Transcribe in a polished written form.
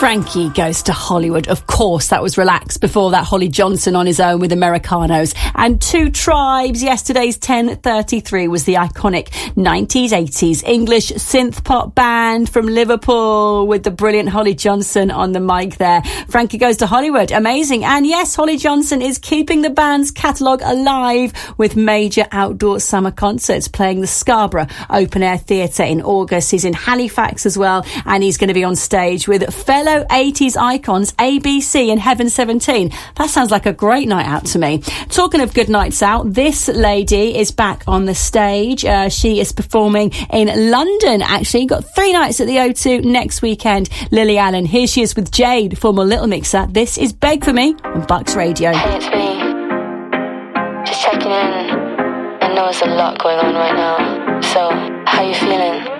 Frankie Goes to Hollywood. Of course, that was Relax. Before that, Holly Johnson on his own with Americanos. And Two Tribes. Yesterday's 10:33 was the iconic 90s, 80s English synth pop band from Liverpool with the brilliant Holly Johnson on the mic there. Frankie Goes to Hollywood. Amazing. And yes, Holly Johnson is keeping the band's catalogue alive with major outdoor summer concerts, playing the Scarborough Open Air Theatre in August. He's in Halifax as well, and he's going to be on stage with fellow 80s icons ABC and Heaven 17. That sounds like a great night out to me. Talking of good nights out, this lady is back on the stage. She is performing in London, actually. Got 3 nights at the O2 next weekend. Lily Allen, here she is with Jade, former Little Mixer. This is Beg For Me on Bucks Radio. Hey, it's me. Just checking in. I know there's a lot going on right now. So, how you feeling?